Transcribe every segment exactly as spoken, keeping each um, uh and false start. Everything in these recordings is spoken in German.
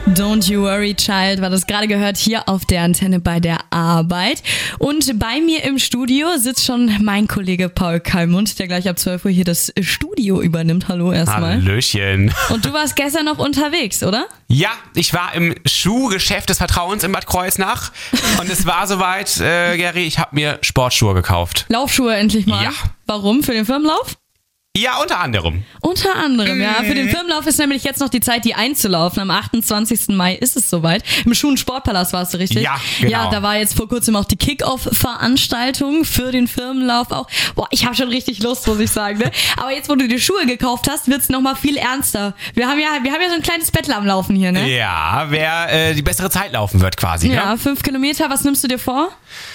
Don't You Worry Child war das gerade gehört hier auf der Antenne bei der Arbeit. Und bei mir im Studio sitzt schon mein Kollege Paul Kallmund, der gleich ab zwölf Uhr hier das Studio übernimmt. Hallo erstmal. Hallöchen. Und du warst gestern noch unterwegs, oder? Ja, ich war im Schuhgeschäft des Vertrauens in Bad Kreuznach und es war soweit, äh, Gary, ich habe mir Sportschuhe gekauft. Laufschuhe endlich mal. Ja. Warum? Für den Firmenlauf? Ja, unter anderem. Unter anderem, ja. Für den Firmenlauf ist nämlich jetzt noch die Zeit, die einzulaufen. Am achtundzwanzigsten Mai ist es soweit. Im Schuh- und Sportpalast warst du, richtig? Ja, genau. Ja, da war jetzt vor kurzem auch die Kick-Off-Veranstaltung für den Firmenlauf auch. Boah, ich habe schon richtig Lust, muss ich sagen. Ne? Aber jetzt, wo du die Schuhe gekauft hast, wird's noch mal viel ernster. Wir haben ja, wir haben ja so ein kleines Battle am Laufen hier, ne? Ja, wer äh, die bessere Zeit laufen wird quasi. Ja, Ne? fünf Kilometer, was nimmst du dir vor?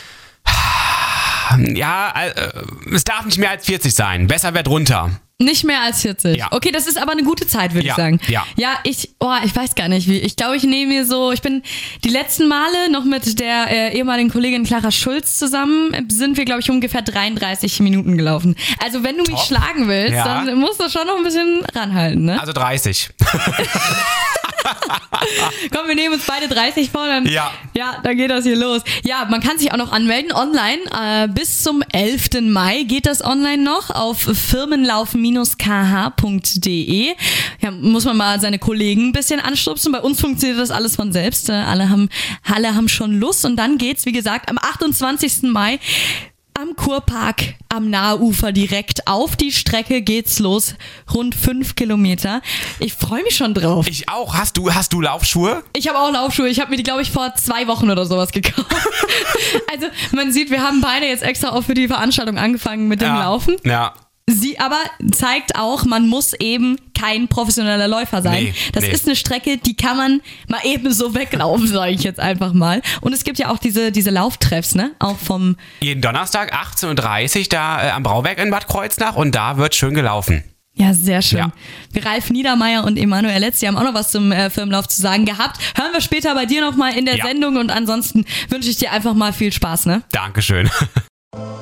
Ja, äh, es darf nicht mehr als vierzig sein. Besser wäre drunter. Nicht mehr als vierzig. Ja. Okay, das ist aber eine gute Zeit, würde Ja, ich sagen. ja. Ja, ich, oh, ich weiß gar nicht wie. Ich glaube, ich nehme mir so, ich bin die letzten Male noch mit der äh, ehemaligen Kollegin Clara Schulz zusammen, sind wir, glaube ich, ungefähr dreiunddreißig Minuten gelaufen. Also wenn du mich Top. schlagen willst, Ja. dann musst du schon noch ein bisschen ranhalten, ne? Also dreißig. Komm, wir nehmen uns beide dreißig vor, dann, Ja. ja, dann geht das hier los. Ja, man kann sich auch noch anmelden online. Äh, bis zum elften Mai geht das online noch auf firmenlauf Bindestrich k h punkt d e. Ja, muss man mal seine Kollegen ein bisschen anstupsen. Bei uns funktioniert das alles von selbst. Äh, alle haben, alle haben schon Lust. Und dann geht's, wie gesagt, am achtundzwanzigsten Mai am Kurpark am Nahufer direkt auf die Strecke geht's los. Rund fünf Kilometer. Ich freue mich schon drauf. Ich auch. Hast du, hast du Laufschuhe? Ich habe auch Laufschuhe. Ich habe mir die, glaube ich, vor zwei Wochen oder sowas gekauft. Also man sieht, wir haben beide jetzt extra auch für die Veranstaltung angefangen mit dem Ja. Laufen. Ja. Sie aber zeigt auch, man muss eben kein professioneller Läufer sein. Nee, das nee. ist eine Strecke, die kann man mal eben so weglaufen, sage ich jetzt einfach mal. Und es gibt ja auch diese, diese Lauftreffs, ne? Auch vom... Jeden Donnerstag achtzehn Uhr dreißig da äh, am Brauwerk in Bad Kreuznach und da wird schön gelaufen. Ja, sehr schön. Ja. Ralf Niedermeyer und Emanuel Letz, die haben auch noch was zum äh, Firmenlauf zu sagen gehabt. Hören wir später bei dir nochmal in der Ja. Sendung und ansonsten wünsche ich dir einfach mal viel Spaß, ne? Dankeschön.